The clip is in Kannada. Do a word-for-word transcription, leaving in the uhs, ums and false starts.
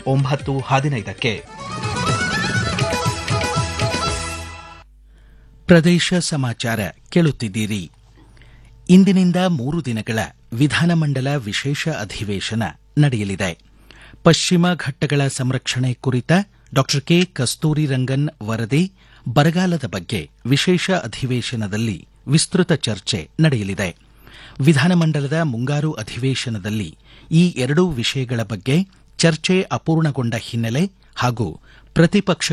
ಒಂಬತ್ತು ಹದಿನೈದಕ್ಕೆ. ಪ್ರದೇಶ ಸಮಾಚಾರ ಕೇಳುತ್ತಿದ್ದೀರಿ. ಇಂದಿನಿಂದ ಮೂರು ದಿನಗಳ ವಿಧಾನಮಂಡಲ ವಿಶೇಷ ಅಧಿವೇಶನ ನಡೆಯಲಿದೆ. ಪಶ್ಚಿಮ ಘಟ್ಟಗಳ ಸಂರಕ್ಷಣೆ ಕುರಿತ ಡಾ ಕೆ ಕಸ್ತೂರಿ ರಂಗನ್ ವರದಿ, ಬರಗಾಲದ ಬಗ್ಗೆ ವಿಶೇಷ ಅಧಿವೇಶನದಲ್ಲಿ ವಿಸ್ತೃತ ಚರ್ಚೆ ನಡೆಯಲಿದೆ. ವಿಧಾನಮಂಡಲದ ಮುಂಗಾರು ಅಧಿವೇಶನದಲ್ಲಿ ಈ ಎರಡೂ ವಿಷಯಗಳ ಬಗ್ಗೆ ಚರ್ಚೆ ಅಪೂರ್ಣಗೊಂಡ ಹಿನ್ನೆಲೆ ಹಾಗೂ ಪ್ರತಿಪಕ್ಷ